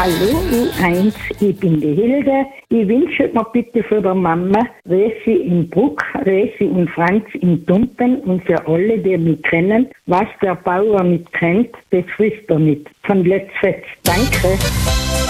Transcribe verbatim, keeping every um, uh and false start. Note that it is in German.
Hallo, U eins, ich bin die Hilde. Ich wünsche mir bitte für die Mama Resi in Bruck, Resi und Franz in Tumpen und für alle, die mich kennen, was der Bauer nicht kennt, das frisst er mit. Von Let's Fetz. Danke.